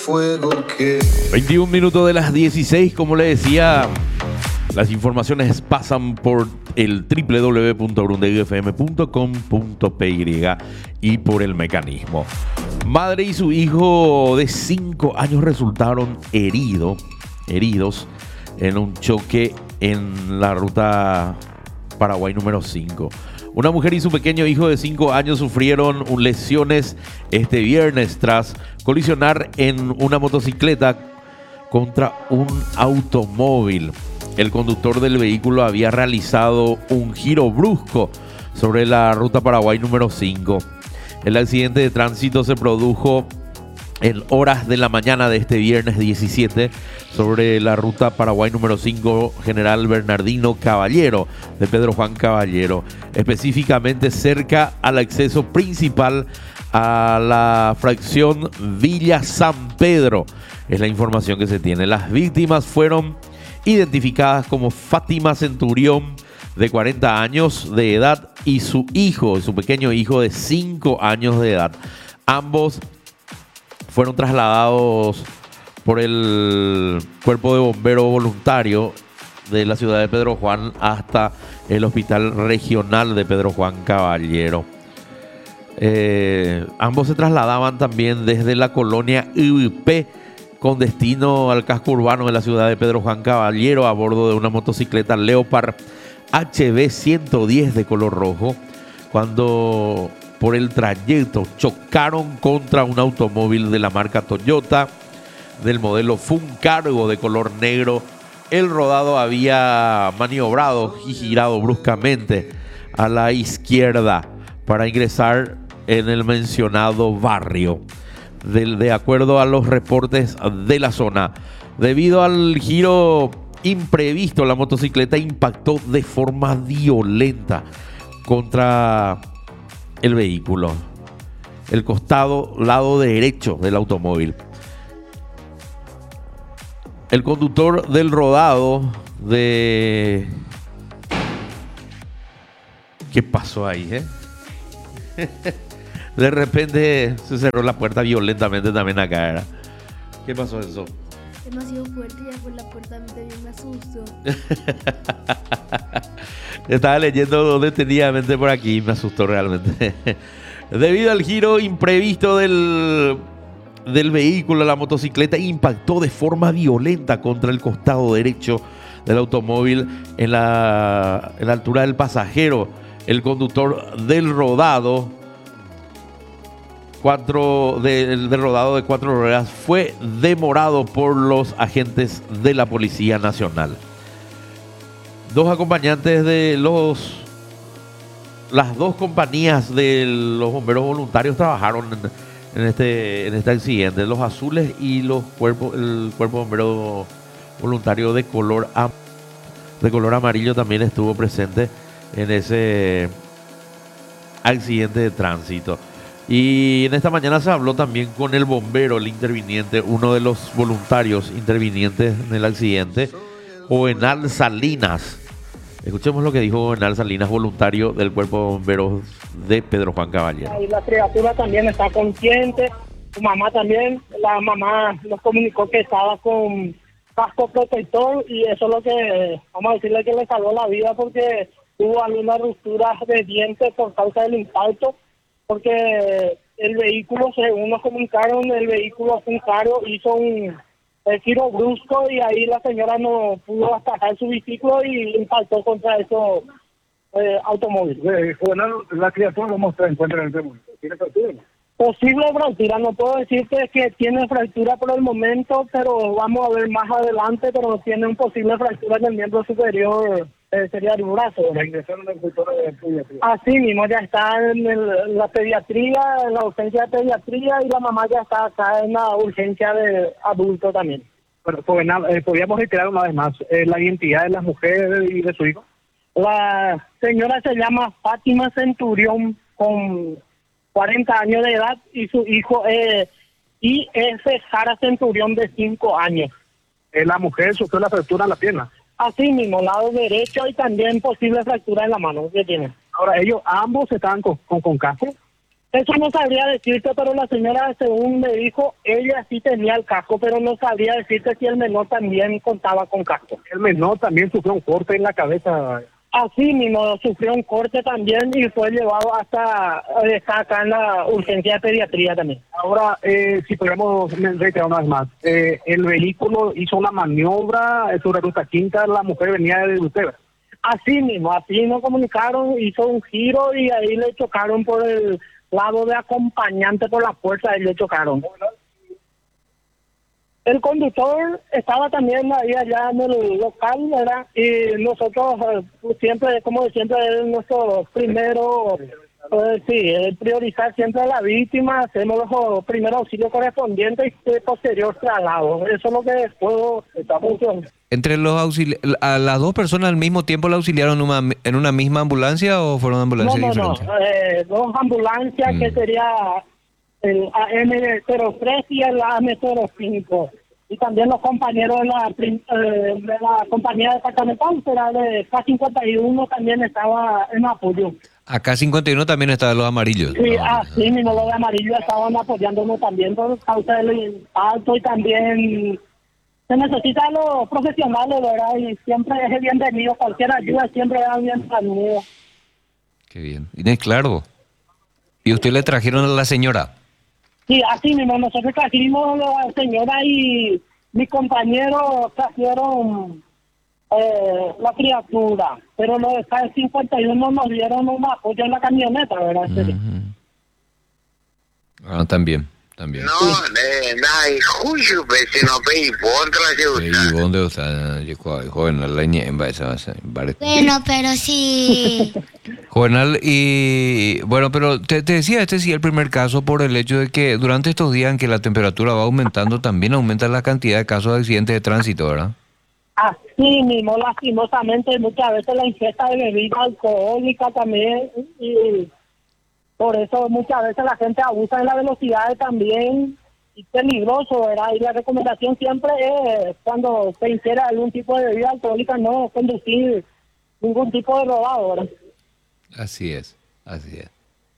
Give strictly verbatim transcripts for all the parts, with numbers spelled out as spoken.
Fuego que... veintiún minutos de las dieciséis, como le decía, las informaciones pasan por el doble u doble u doble u punto brundego f m punto com punto p y y por el mecanismo. Madre y su hijo de cinco años resultaron herido, heridos en un choque en la ruta Paraguay número cinco. Una mujer y su pequeño hijo de cinco años sufrieron lesiones este viernes tras colisionar en una motocicleta contra un automóvil. El conductor del vehículo había realizado un giro brusco sobre la ruta Paraguay número cinco. El accidente de tránsito se produjo en horas de la mañana de este viernes diecisiete sobre la ruta Paraguay número cinco, General Bernardino Caballero, de Pedro Juan Caballero, específicamente cerca al acceso principal a la fracción Villa San Pedro. Es la información que se tiene. Las víctimas fueron identificadas como Fátima Centurión, de cuarenta años de edad, y su hijo, su pequeño hijo de cinco años de edad. Ambos fueron trasladados por el Cuerpo de Bomberos Voluntario de la ciudad de Pedro Juan hasta el Hospital Regional de Pedro Juan Caballero. Eh, ambos se trasladaban también desde la colonia U I P con destino al casco urbano de la ciudad de Pedro Juan Caballero a bordo de una motocicleta Leopard H B ciento diez de color rojo, cuando por el trayecto chocaron contra un automóvil de la marca Toyota del modelo Funcargo de color negro. El rodado había maniobrado y girado bruscamente a la izquierda para ingresar en el mencionado barrio. De, de acuerdo a los reportes de la zona, debido al giro imprevisto, la motocicleta impactó de forma violenta contra el vehículo, el costado lado derecho del automóvil. El conductor del rodado de... ¿Qué pasó ahí, eh? De repente se cerró la puerta violentamente también acá, ¿era? ¿Qué pasó eso? Demasiado fuerte, ya fue la puerta, me asustó. Estaba leyendo detenidamente por aquí y me asustó realmente. Debido al giro imprevisto del, del vehículo, la motocicleta impactó de forma violenta contra el costado derecho del automóvil en la, en la altura del pasajero. El conductor del rodado, cuatro del, del rodado de cuatro ruedas, fue demorado por los agentes de la Policía Nacional. Dos acompañantes de los las dos compañías de los bomberos voluntarios trabajaron en, en este en este accidente. Los azules y los cuerpos el cuerpo bombero voluntario de color am, de color amarillo también estuvo presente en ese accidente de tránsito. Y en esta mañana se habló también con el bombero, el interviniente, uno de los voluntarios intervinientes en el accidente, Juvenal Salinas. Escuchemos lo que dijo Juvenal Salinas, voluntario del Cuerpo de Bomberos de Pedro Juan Caballero. Y la criatura también está consciente, su mamá también, la mamá nos comunicó que estaba con casco protector y eso es lo que, vamos a decirle que le salvó la vida porque tuvo algunas rupturas de dientes por causa del impacto, porque el vehículo, según nos comunicaron, el vehículo Funcargo hizo un el giro brusco y ahí la señora no pudo atajar su vehículo y impactó contra esos eh, automóviles. Eh, bueno, la criatura no se encuentra en este momento. ¿Tiene fractura? Posible fractura, no puedo decirte que tiene fractura por el momento, pero vamos a ver más adelante, pero tiene un posible fractura en el miembro superior, eh, sería el brazo. La ingresaron al sector de pediatría. Así mismo, ya está en, el, en la pediatría, en la urgencia de pediatría, y la mamá ya está acá en la urgencia de adulto también. Bueno, pues, eh, podríamos retirar una vez más eh, la identidad de las mujeres y de su hijo. La señora se llama Fátima Centurión, con cuarenta años de edad, y su hijo eh, I S Jara Centurión, de cinco años. Eh, la mujer sufrió la fractura en la pierna. Así mismo, lado derecho, y también posible fractura en la mano que tiene. Ahora, ellos ambos estaban con, con, con casco. Eso no sabría decirte, pero la señora, según me dijo, ella sí tenía el casco, pero no sabría decirte si el menor también contaba con casco. El menor también sufrió un corte en la cabeza. Así mismo, sufrió un corte también y fue llevado hasta, está acá en la urgencia de pediatría también. Ahora, eh, si podemos reiterar una vez más, eh, el vehículo hizo una maniobra sobre Ruta Quinta, la mujer venía de usted. Así mismo, así nos comunicaron, hizo un giro y ahí le chocaron por el lado de acompañante por la fuerza, ahí le chocaron. El conductor estaba también ahí allá en el local, ¿verdad? Y nosotros eh, siempre, como siempre, es nuestro primero, eh, sí, eh, priorizar siempre a la víctima, hacemos los primeros auxilios correspondientes y posterior traslado. Eso es lo que puedo estar funcionando. ¿Entre los auxili a las dos personas al mismo tiempo la auxiliaron en una, en una misma ambulancia o fueron ambulancias no, no, diferentes? No, eh, dos ambulancias mm. que sería el A M cero tres y el A M cero cinco. Y también los compañeros de la, eh, de la compañía departamental, será de K cincuenta y uno, también estaba en apoyo. A K cincuenta y uno también estaban los amarillos. Sí, no, así no. mismo los de amarillo estaban apoyándonos también por causa del impacto y también se necesitan los profesionales, ¿verdad? Y siempre es bienvenido, cualquier ayuda siempre es bienvenido. Qué bien. Inés, claro. ¿Y usted le trajeron a la señora? Sí, así mismo, nosotros trajimos a la señora y mis compañeros trajeron eh, la criatura, pero los de K cincuenta y uno nos dieron un apoyo en la camioneta, ¿verdad? Uh-huh. Ah, también, también. No, eh, nada, juicio, pues, si no pedí contra, se usa. ¿Y dónde usa? Joven, la leña en esa, Bueno, pero sí. Juvenal, y bueno, pero te, te decía, este sí es el primer caso por el hecho de que durante estos días en que la temperatura va aumentando, también aumenta la cantidad de casos de accidentes de tránsito, ¿verdad? Así mismo, lastimosamente, muchas veces la ingesta de bebida alcohólica también, y por eso muchas veces la gente abusa de la velocidad también, y peligroso, ¿verdad? Y la recomendación siempre es, cuando se ingiere algún tipo de bebida alcohólica, no conducir ningún tipo de robado, ¿verdad? Así es, así es.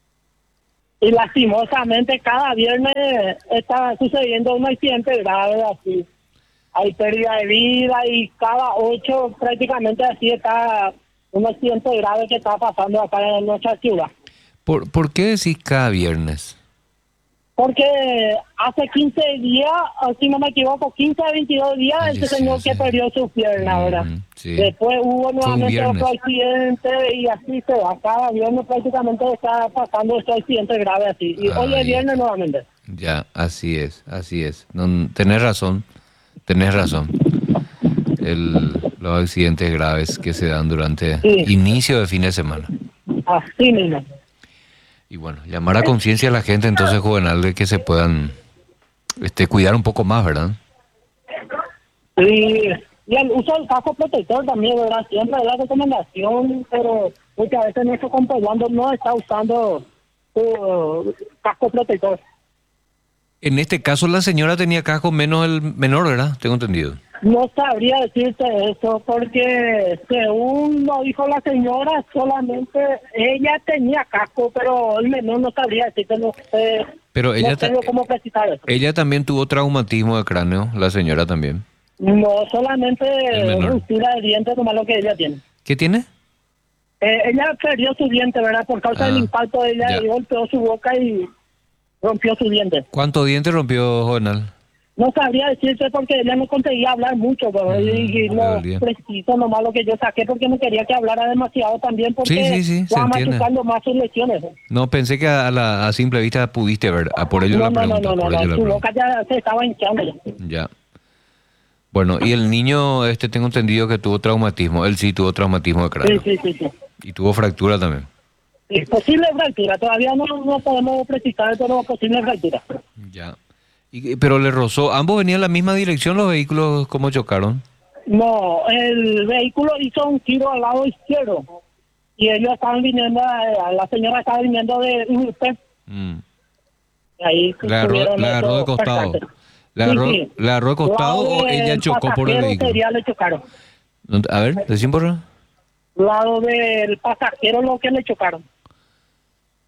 Y lastimosamente cada viernes está sucediendo un accidente grave así. Hay pérdida de vida y cada ocho prácticamente así está un accidente grave que está pasando acá en nuestra ciudad. ¿Por, ¿por qué decís cada viernes? Porque hace quince días, si no me equivoco, quince a veintidós días, Ay, ese sí, señor sí. que perdió su pierna, Mm, ¿verdad? sí. Después hubo nuevamente viernes. otro accidente y así se va. Cada viernes prácticamente está pasando este accidente grave así. Y hoy Ay. es viernes nuevamente. Ya, así es, así es. No, tenés razón, tenés razón. El, los accidentes graves que se dan durante Sí. inicio de fin de semana. Así mismo. Y bueno, llamar a conciencia a la gente entonces, Juvenal, de que se puedan este, cuidar un poco más, ¿verdad? Y, y el uso del casco protector también, ¿verdad? Siempre es la recomendación, pero muchas veces nuestro compañero no está usando su casco protector. En este caso la señora tenía casco menos el menor, ¿verdad? Tengo entendido. No sabría decirte eso porque según lo dijo la señora, solamente ella tenía casco, pero el menor no sabría decirte, no sé, Pero ella, no tengo ta- cómo precisar eso. ella también tuvo traumatismo de cráneo, la señora también. No, solamente El menor. ruptura de dientes, nomás lo que ella tiene. ¿Qué tiene? Eh, ella perdió su diente, ¿verdad? Por causa Ah, del impacto de ella, ya. y golpeó su boca y rompió su diente. ¿Cuántos dientes rompió, Juvenal? No sabría decirte porque ella no conseguía hablar mucho, pero Mm, y, y le lo dolía. preciso nomás lo que yo saqué porque no quería que hablara demasiado también porque Sí, sí, sí, se va entiende. machucando más sus lesiones. No, pensé que a, la, a simple vista pudiste ver. Ah, por ello No, la no, no, pregunta. no, no, por no, ello la su pregunta. boca ya se estaba hinchando ya. Ya. Bueno, y el niño, este tengo entendido que tuvo traumatismo. Él sí tuvo traumatismo de Sí, cráneo. sí, sí, sí. Y tuvo fractura también. Sí, posible fractura, todavía no, no podemos precisar, pero posible fractura. Ya. Y, pero le rozó. ¿Ambos venían en la misma dirección los vehículos? ¿Cómo chocaron? No, el vehículo hizo un giro al lado izquierdo y ellos estaban viniendo, eh, la señora estaba viniendo de U P. Mm. Ahí ¿Le agarró, tuvieron le agarró de esos costado? percances. ¿Le Sí, agarró, sí. ¿le agarró de costado Lado o ella del chocó por el pasajero vehículo? sería, le chocaron. No, a ver, decime por favor. Lado del pasajero lo que le chocaron.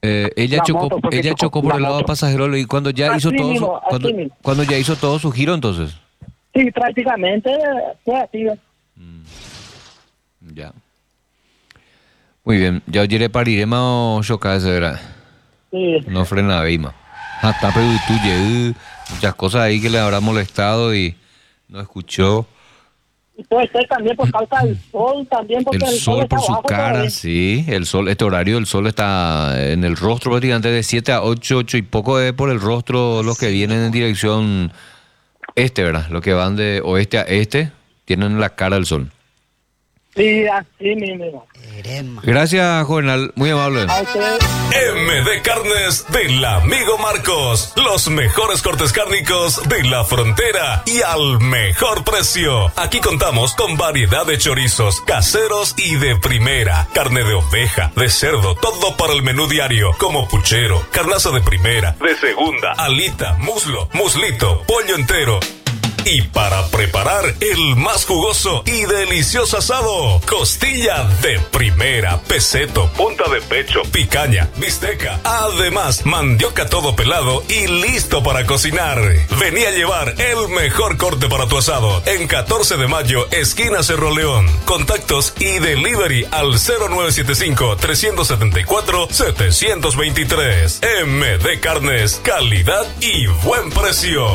Eh, ella La chocó, moto fue que ella chocó, chocó por la el lado moto. pasajero y cuando ya Así hizo todo mismo, su, así cuando, mismo. cuando ya hizo todo su giro, entonces. Sí, prácticamente fue así. ¿ves? Ya. Muy bien. Ya ayer pariremos o chocar ese era. Sí. No frena Beima. Hasta pero tú llegué, muchas cosas ahí que le habrá molestado y no escuchó. Y puede ser también por causa del sol, también porque El el, sol está por su abajo cara, todavía. sí. El sol, este horario, el sol está en el rostro prácticamente de siete a ocho, ocho y poco es por el rostro los que vienen en dirección este, ¿verdad? Los que van de oeste a este tienen la cara del sol. Sí, así mismo. Gracias, Juvenal. Muy amable. A usted. M D Carnes del amigo Marcos. Los mejores cortes cárnicos de la frontera y al mejor precio. Aquí contamos con variedad de chorizos caseros y de primera. Carne de oveja, de cerdo, todo para el menú diario. Como puchero, carnaza de primera, de segunda, alita, muslo, muslito, pollo entero. Y para preparar el más jugoso y delicioso asado, costilla de primera, peseto, punta de pecho, picaña, bisteca. Además, mandioca todo pelado y listo para cocinar. Vení a llevar el mejor corte para tu asado en catorce de mayo, esquina Cerro León. Contactos y delivery al cero nueve siete cinco, tres siete cuatro, siete dos tres. M D Carnes, calidad y buen precio.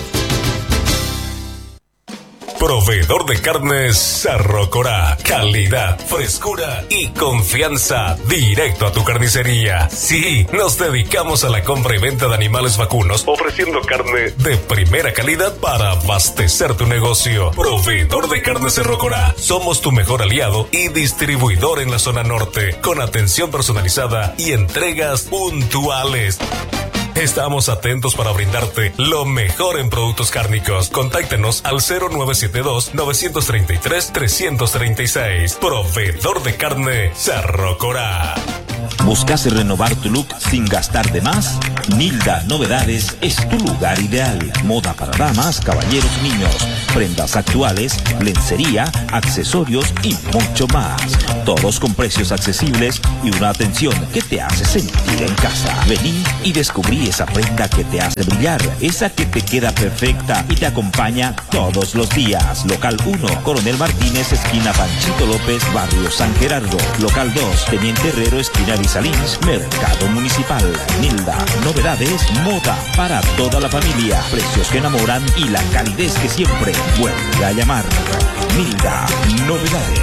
Proveedor de carnes Cerro Corá. Calidad, frescura y confianza directo a tu carnicería. Sí, nos dedicamos a la compra y venta de animales vacunos, ofreciendo carne de primera calidad para abastecer tu negocio. Proveedor de carnes Cerro Corá. Somos tu mejor aliado y distribuidor en la zona norte, con atención personalizada y entregas puntuales. Estamos atentos para brindarte lo mejor en productos cárnicos. Contáctenos al cero nueve siete dos, nueve tres tres, tres tres seis. Proveedor de carne Cerro Corá. ¿Buscas renovar tu look sin gastar de más? Nilda Novedades es tu lugar ideal. Moda para damas, caballeros y niños. Prendas actuales, lencería, accesorios y mucho más. Todos con precios accesibles y una atención que te hace sentir en casa. Vení y descubrí esa prenda que te hace brillar. Esa que te queda perfecta y te acompaña todos los días. Local uno, Coronel Martínez, esquina Panchito López, barrio San Gerardo. Local dos, Teniente Herrero, esquina Visalins, Mercado Municipal. Nilda Novedades, moda para toda la familia. Precios que enamoran y la calidez que siempre vuelve a llamar. Nilda Novedades.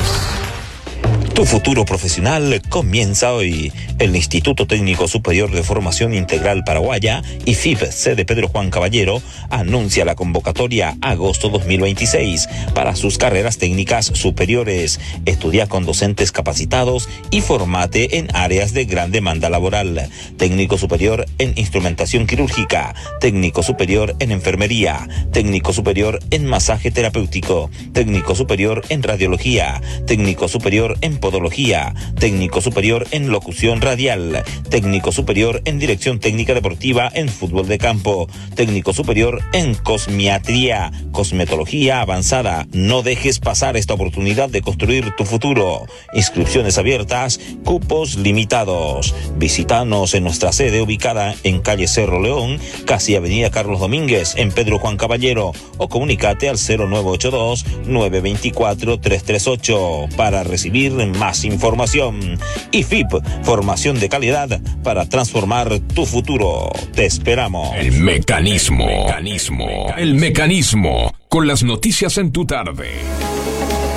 Tu futuro profesional comienza hoy. El Instituto Técnico Superior de Formación Integral Paraguaya, I F I P, sede Pedro Juan Caballero, anuncia la convocatoria agosto dos mil veintiséis para sus carreras técnicas superiores. Estudia con docentes capacitados y formate en áreas de gran demanda laboral. Técnico superior en instrumentación quirúrgica, técnico superior en enfermería, técnico superior en masaje terapéutico, técnico superior en radiología, técnico superior en podología, técnico superior en locución radial, técnico superior en dirección técnica deportiva en fútbol de campo, técnico superior en cosmiatría, cosmetología avanzada. No dejes pasar esta oportunidad de construir tu futuro. Inscripciones abiertas, cupos limitados. Visítanos en nuestra sede ubicada en calle Cerro León, casi avenida Carlos Domínguez, en Pedro Juan Caballero, o comunicate al cero nueve ocho dos, nueve dos cuatro, tres tres ocho para recibir más información. I F I P, formación de calidad para transformar tu futuro. Te esperamos. El mecanismo. El mecanismo. El mecanismo. Con las noticias en tu tarde.